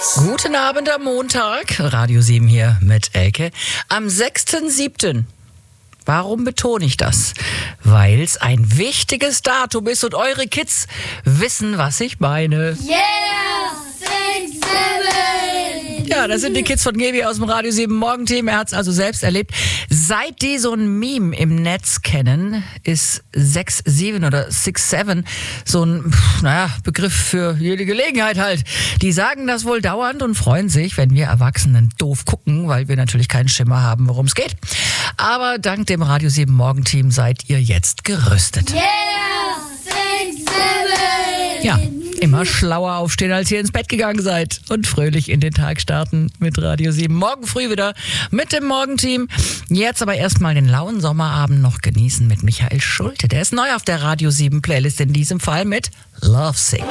Guten Abend am Montag, Radio 7 hier mit Elke. Am 6.7. Warum betone ich das? Weil es ein wichtiges Datum ist und eure Kids wissen, was ich meine. Yeah! 6, 7! Ja, das sind die Kids von Gebi aus dem Radio 7 Morgenteam. Er hat es also selbst erlebt. Seit die so ein Meme im Netz kennen, ist 6-7 oder 6-7 so ein Begriff für jede Gelegenheit halt. Die sagen das wohl dauernd und freuen sich, wenn wir Erwachsenen doof gucken, weil wir natürlich keinen Schimmer haben, worum es geht. Aber dank dem Radio 7 Morgenteam seid ihr jetzt gerüstet. Yeah! 6, 7! Ja, immer schlauer aufstehen, als ihr ins Bett gegangen seid und fröhlich in den Tag starten mit Radio 7. Morgen früh wieder mit dem Morgenteam. Jetzt aber erstmal den lauen Sommerabend noch genießen mit Michael Schulte. Der ist neu auf der Radio 7 Playlist, in diesem Fall mit Lovesick.